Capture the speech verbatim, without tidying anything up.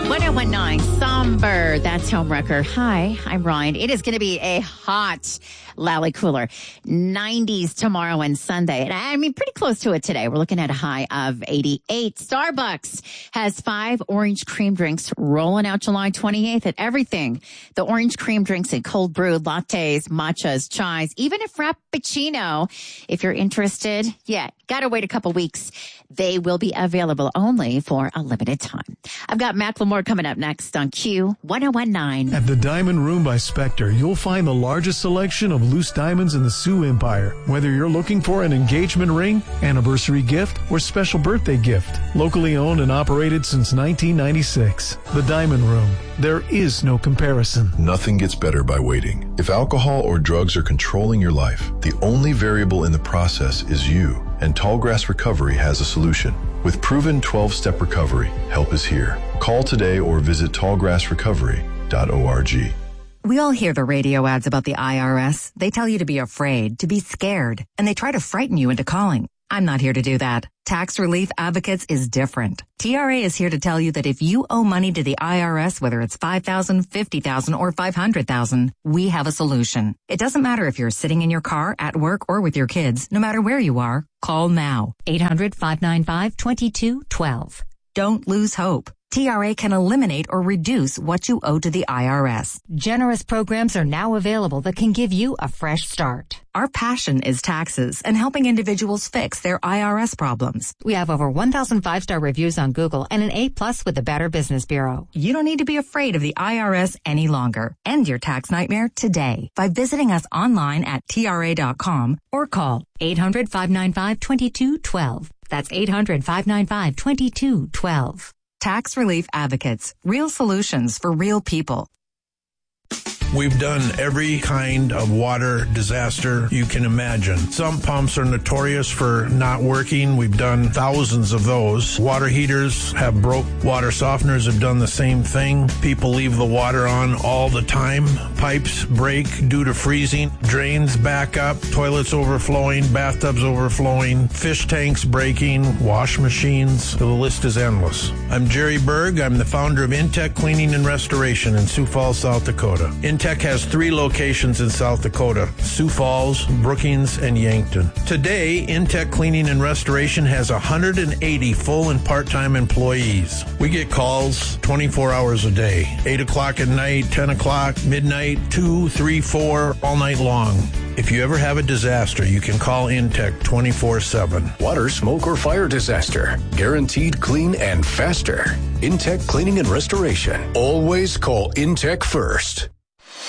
ten nineteen, Somber. That's Homewrecker. Hi, I'm Ryan. It is going to be a hot Lally Cooler. nineties tomorrow and Sunday. And I mean, pretty close to it today. We're looking at a high of eighty-eight. Starbucks has five orange cream drinks rolling out July twenty-eighth at everything. The orange cream drinks in cold brew, lattes, matchas, chais, even a frappuccino. If you're interested, yeah, gotta wait a couple weeks. They will be available only for a limited time. I've got Macklemore coming up next on Q ten nineteen. At the Diamond Room by Spectre, you'll find the largest selection of loose diamonds in the Sioux Empire. Whether you're looking for an engagement ring, anniversary gift, or special birthday gift. Locally owned and operated since nineteen ninety-six. The Diamond Room. There is no comparison. Nothing gets better by waiting. If alcohol or drugs are controlling your life, the only variable in the process is you. And Tallgrass Recovery has a solution. With proven twelve-step recovery, help is here. Call today or visit tallgrass recovery dot org. We all hear the radio ads about the I R S. They tell you to be afraid, to be scared, and they try to frighten you into calling. I'm not here to do that. Tax Relief Advocates is different. T R A is here to tell you that if you owe money to the I R S, whether it's five thousand dollars, fifty thousand dollars, or five hundred thousand dollars, we have a solution. It doesn't matter if you're sitting in your car, at work, or with your kids. No matter where you are, call now. eight hundred, five nine five, two two one two. Don't lose hope. T R A can eliminate or reduce what you owe to the I R S. Generous programs are now available that can give you a fresh start. Our passion is taxes and helping individuals fix their I R S problems. We have over one thousand five-star reviews on Google and an A plus with the Better Business Bureau. You don't need to be afraid of the I R S any longer. End your tax nightmare today by visiting us online at T R A dot com or call eight hundred, five nine five, two two one two. That's eight hundred, five nine five, two two one two. Tax Relief Advocates. Real solutions for real people. We've done every kind of water disaster you can imagine. Some pumps are notorious for not working. We've done thousands of those. Water heaters have broke. Water softeners have done the same thing. People leave the water on all the time. Pipes break due to freezing. Drains back up. Toilets overflowing. Bathtubs overflowing. Fish tanks breaking. Wash machines. The list is endless. I'm Jerry Berg. I'm the founder of Intech Cleaning and Restoration in Sioux Falls, South Dakota. Intech has three locations in South Dakota: Sioux Falls, Brookings, and Yankton. Today, Intech Cleaning and Restoration has one hundred eighty full and part-time employees. We get calls twenty-four hours a day, eight o'clock at night, ten o'clock, midnight, two, three, four, all night long. If you ever have a disaster, you can call Intech twenty-four seven. Water, smoke, or fire disaster. Guaranteed clean and faster. Intech Cleaning and Restoration. Always call Intech first.